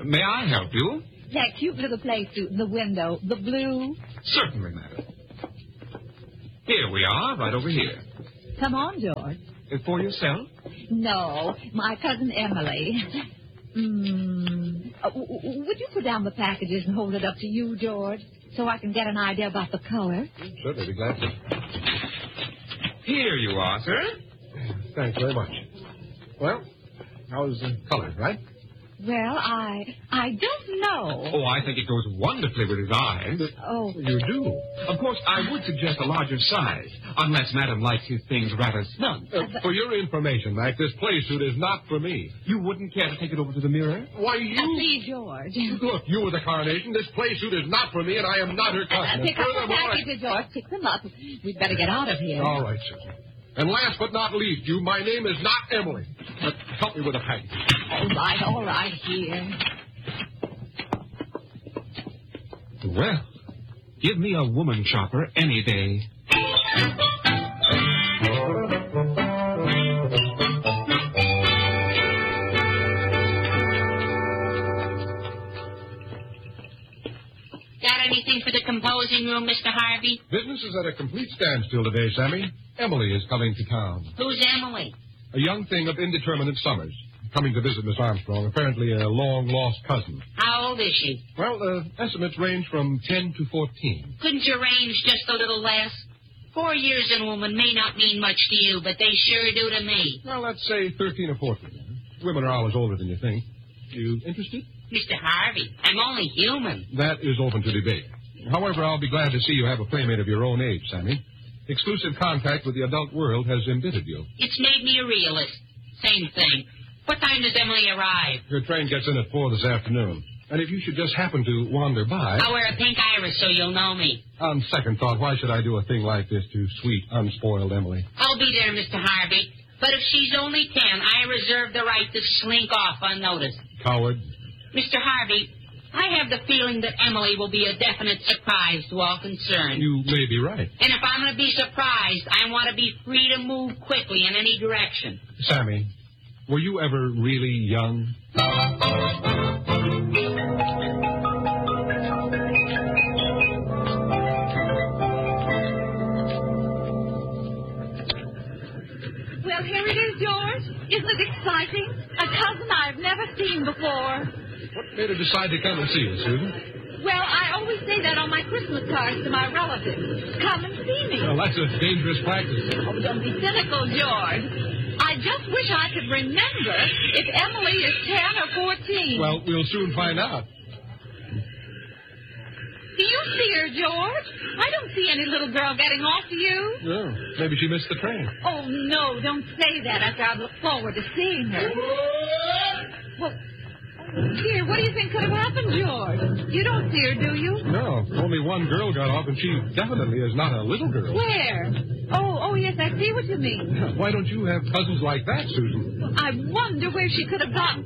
May I help you? That cute little play suit in the window, the blue. Certainly, madam. Here we are, right over here. Come on, George. For yourself? No, my cousin Emily. Would you put down the packages and hold it up to you, George, so I can get an idea about the color? Certainly, be glad to. Here you are, sir. Thanks very much. Well, how's the color, right? Well, I don't know. Oh, I think it goes wonderfully with his eyes. Oh. You do? Of course, I would suggest a larger size, unless Madam likes his things rather snug. For your information, Mac, this play suit is not for me. You wouldn't care to take it over to the mirror? Why, you... Please, George. Look, you were the carnation. This play suit is not for me, and I am not her cousin. Pick up the packages, George. Pick them up. We'd better get out of here. All right, Susan. And last but not least, my name is not Emily. Help me with a package. All right, here. Well, give me a woman chopper any day. Got anything for the composing room, Mr. Harvey? Business is at a complete standstill today, Sammy. Emily is coming to town. Who's Emily? A young thing of indeterminate summers. Coming to visit Miss Armstrong, apparently a long-lost cousin. How old is she? Well, estimates range from 10 to 14. Couldn't you range just a little less? 4 years in a woman may not mean much to you, but they sure do to me. Well, let's say 13 or 14. Women are always older than you think. You interested? Mr. Harvey, I'm only human. That is open to debate. However, I'll be glad to see you have a playmate of your own age, Sammy. Exclusive contact with the adult world has embittered you. It's made me a realist. Same thing. What time does Emily arrive? Your train gets in at 4 this afternoon. And if you should just happen to wander by... I'll wear a pink iris so you'll know me. On second thought, why should I do a thing like this to sweet, unspoiled Emily? I'll be there, Mr. Harvey. But if she's only 10, I reserve the right to slink off unnoticed. Coward. Mr. Harvey, I have the feeling that Emily will be a definite surprise to all concerned. You may be right. And if I'm going to be surprised, I want to be free to move quickly in any direction. Sammy, were you ever really young? Well, here it is, George. Isn't it exciting? A cousin I've never seen before. What made her decide to come and see us, Susan? Well, I always say that on my Christmas cards to my relatives. Come and see me. Well, that's a dangerous practice. Oh, don't be cynical, George. I just wish I could remember if Emily is 10 or 14. Well, we'll soon find out. Do you see her, George? I don't see any little girl getting off to you. No, maybe she missed the train. Oh, no, don't say that after I look forward to seeing her. Well, dear, what do you think could have happened, George? You don't see her, do you? No, only one girl got off, and she definitely is not a little girl. Where? Oh, yes, I see what you mean. Why don't you have cousins like that, Susan? I wonder where she could have gone.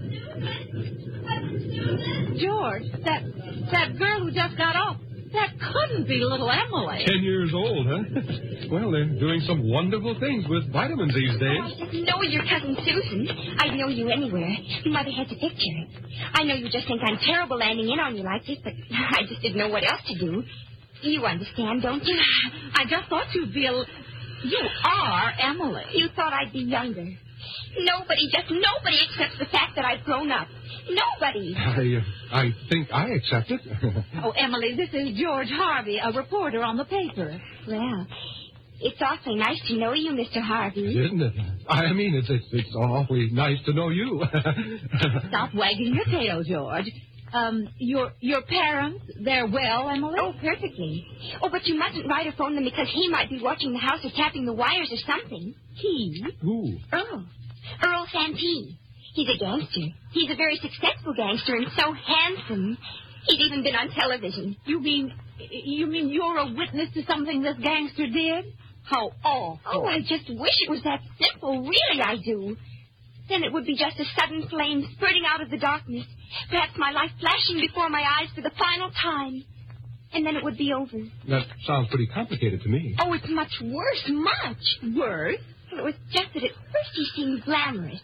George, that girl who just got off, that couldn't be little Emily. 10 years old, huh? Well, they're doing some wonderful things with vitamins these days. No, your cousin Susan. I'd know you anywhere. Mother has a picture. I know you just think I'm terrible landing in on you like this, but I just didn't know what else to do. You understand, don't you? I just thought you'd be You are Emily. You thought I'd be younger. Nobody, just nobody accepts the fact that I've grown up. Nobody. I think I accept it. Oh, Emily, this is George Harvey, a reporter on the paper. Well, it's awfully nice to know you, Mr. Harvey. Isn't it? I mean, it's awfully nice to know you. Stop wagging your tail, George. Your parents, they're well, Emily? Oh, perfectly. Oh, but you mustn't write or phone them because he might be watching the house or tapping the wires or something. He? Who? Earl Santee. He's a gangster. He's a very successful gangster and so handsome. He's even been on television. You mean you're a witness to something this gangster did? How awful. Oh, I just wish it was that simple. Really, I do. Then it would be just a sudden flame spurting out of the darkness. Perhaps my life flashing before my eyes for the final time. And then it would be over. That sounds pretty complicated to me. Oh, it's much worse. Much. Worse? Well, it was just that at first he seemed glamorous.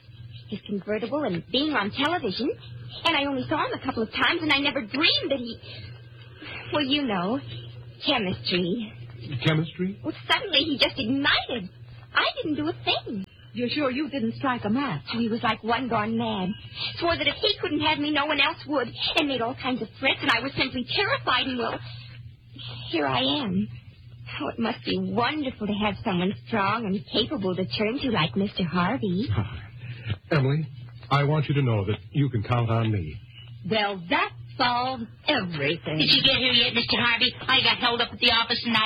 his convertible and being on television. And I only saw him a couple of times, and I never dreamed that he... Well, you know, chemistry. Chemistry? Well, suddenly he just ignited. I didn't do a thing. You're sure you didn't strike a match? He was like one gone mad. Swore that if he couldn't have me, no one else would. And made all kinds of threats, and I was simply terrified. And, well, here I am. Oh, it must be wonderful to have someone strong and capable to turn to like Mr. Harvey. Emily, I want you to know that you can count on me. Well, that solves everything. Did you get here yet, Mr. Harvey? I got held up at the office and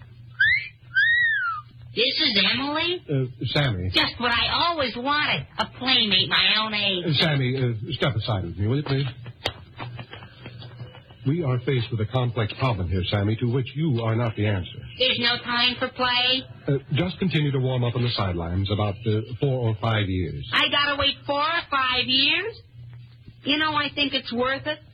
This is Emily? Sammy. Just what I always wanted. A playmate my own age. Sammy, step aside with me, will you, please? We are faced with a complex problem here, Sammy, to which you are not the answer. There's no time for play? Just continue to warm up on the sidelines about 4 or 5 years. I gotta wait 4 or 5 years? You know, I think it's worth it.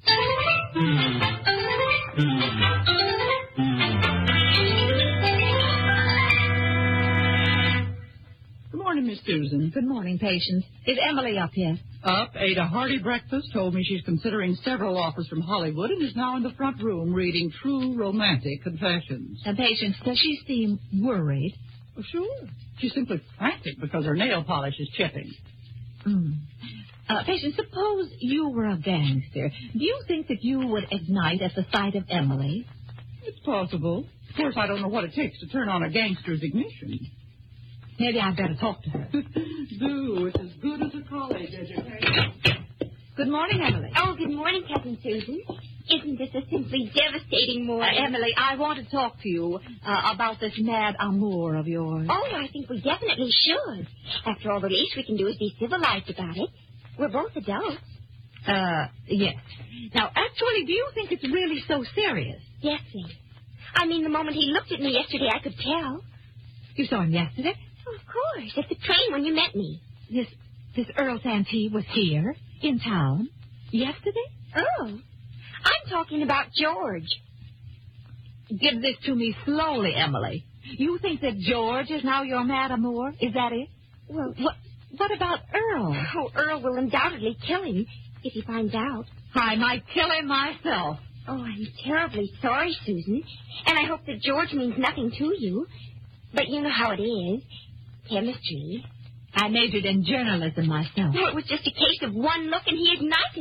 Good morning, Miss Susan. Good morning, Patience. Is Emily up yet? Up, ate a hearty breakfast, told me she's considering several offers from Hollywood, and is now in the front room reading true romantic confessions. Patience, does she seem worried? Oh, sure. She's simply frantic because her nail polish is chipping. Patience, suppose you were a gangster. Do you think that you would ignite at the sight of Emily? It's possible. Of course, I don't know what it takes to turn on a gangster's ignition. Maybe I'd better talk to her. Do. It's as good as a college education. Good morning, Emily. Oh, good morning, Cousin Susan. Isn't this a simply devastating morning? Emily, I want to talk to you about this mad amour of yours. Oh, I think we definitely should. After all, the least we can do is be civilized about it. We're both adults. Yes. Now, actually, do you think it's really so serious? Yes, sir. I mean, the moment he looked at me yesterday, I could tell. You saw him yesterday? Oh, of course. At the train when you met me. This Earl Santee was here, in town, yesterday? Oh. I'm talking about George. Give this to me slowly, Emily. You think that George is now your mad amour? Is that it? Well, what about Earl? Oh, Earl will undoubtedly kill him if he finds out. I might kill him myself. Oh, I'm terribly sorry, Susan. And I hope that George means nothing to you. But you know how it is. Chemistry. I majored in journalism myself. No, it was just a case of one look and he ignited.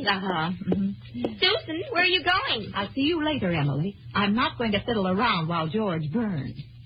Susan, where are you going? I'll see you later, Emily. I'm not going to fiddle around while George burns.